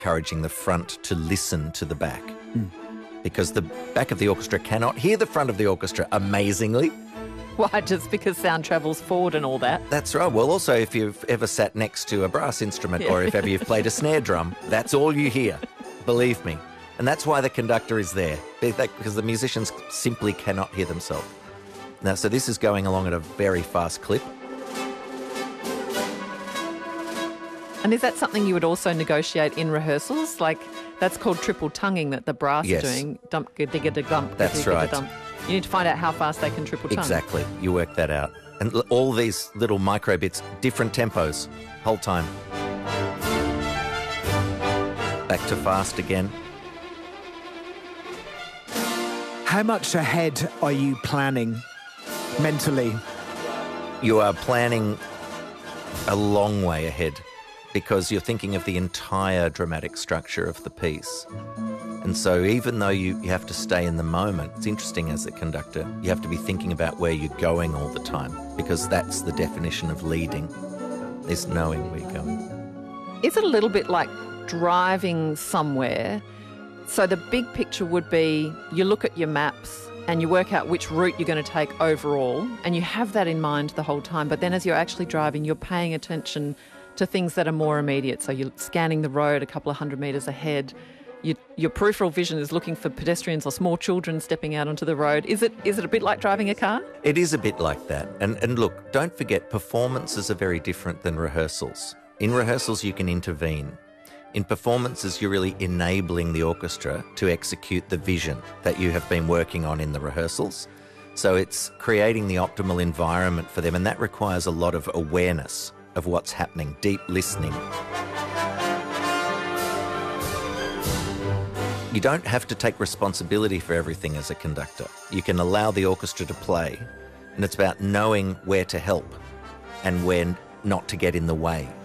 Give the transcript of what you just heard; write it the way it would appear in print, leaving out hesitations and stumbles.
encouraging the front to listen to the back. Because the back of the orchestra cannot hear the front of the orchestra, amazingly. Why? Just because sound travels forward and all that? That's right. Well, also, if you've ever sat next to a brass instrument or if ever you've played a snare drum, that's all you hear, believe me. And that's why the conductor is there, because the musicians simply cannot hear themselves. Now, so this is going along at a very fast clip. And is that something you would also negotiate in rehearsals? Like, that's called triple tonguing that the brass are doing. Dump, digga, dump. That's right. You need to find out how fast they can triple tongue. Exactly. You work that out. And all these little micro bits, different tempos, whole time. Back to fast again. How much ahead are you planning mentally? You are planning a long way ahead because you're thinking of the entire dramatic structure of the piece. And so even though you have to stay in the moment, it's interesting as a conductor, you have to be thinking about where you're going all the time because that's the definition of leading, is knowing where you're going. Is it a little bit like driving somewhere? So the big picture would be you look at your maps and you work out which route you're going to take overall, and you have that in mind the whole time. But then as you're actually driving, you're paying attention to things that are more immediate. So you're scanning the road a couple of 100 metres ahead. Your peripheral vision is looking for pedestrians or small children stepping out onto the road. Is it a bit like driving a car? It is a bit like that. And look, don't forget, performances are very different than rehearsals. In rehearsals, you can intervene. In performances, you're really enabling the orchestra to execute the vision that you have been working on in the rehearsals. So it's creating the optimal environment for them, and that requires a lot of awareness of what's happening, deep listening. You don't have to take responsibility for everything as a conductor. You can allow the orchestra to play, and it's about knowing where to help and when not to get in the way.